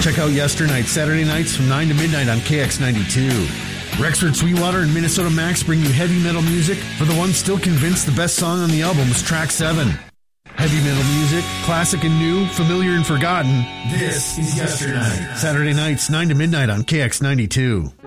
Check out Yesternight, Saturday nights from 9 to midnight on KX92. Rexford Sweetwater and Minnesota Max bring you heavy metal music. For the ones still convinced the best song on the album is track 7. Heavy metal music, classic and new, familiar and forgotten. This is Yesternight. Saturday nights, 9 to midnight on KX92.